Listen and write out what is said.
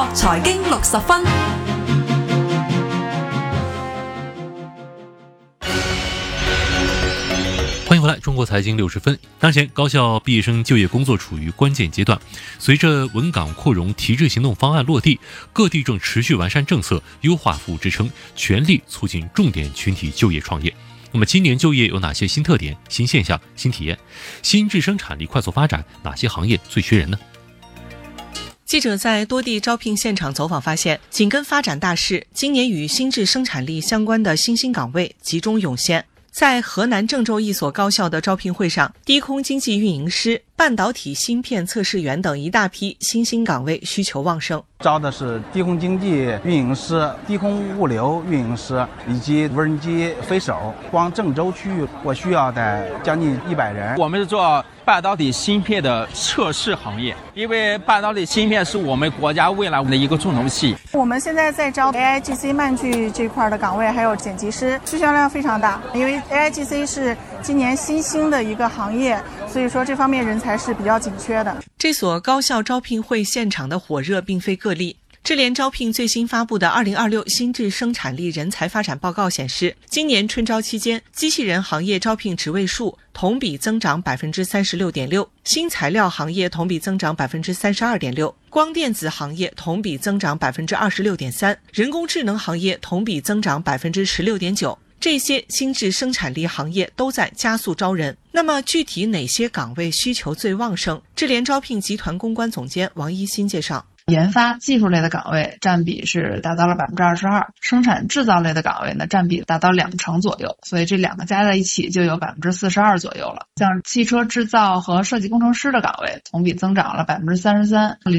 國財經60分。 欢迎回来，中国财经60分。当前高校毕业生就业工作处于关键阶段，随着稳岗扩容提质行动方案落地，各地正持续完善政策，优化服务支撑，全力促进重点群体就业创业。那么今年就业有哪些新特点、新现象、新体验？新质生产力快速发展，哪些行业最缺人呢？ 记者在多地招聘现场走访发现，紧跟发展大势，今年与新质生产力相关的新兴岗位集中涌现。在河南郑州一所高校的招聘会上，低空经济运营师、半导体芯片测试员等一大批新兴岗位需求旺盛。 招的是低空经济运营师、低空物流运营师以及无人机飞手。光郑州区域我需要的将近100人。 我们是做半导体芯片的测试行业，因为半导体芯片是我们国家未来的一个重头戏。 我们现在在招 AIGC 慢锯这块的岗位，还有剪辑师，需求量非常大。因为 AIGC 是今年新兴的一个行业，所以说这方面人才是比较紧缺的。 这所高校招聘会现场的火热并非个例。智联招聘最新发布的2026新质生产力人才发展报告显示，今年春招期间，机器人行业招聘职位数同比增长 36.6%， 新材料行业同比增长 32.6%， 光电子行业同比增长 26.3%， 人工智能行业同比增长 16.9%。这些新质生产力行业都在加速招人。那么具体哪些岗位需求最旺盛？智联招聘集团公关总监王一新介绍， 研发技术类的岗位占比是达到了 22%， 生产制造类的岗位呢占比达到20%左右，所以这两个加在一起就有 42% 左右了。像汽车制造和设计工程师的岗位同比增长了 33%，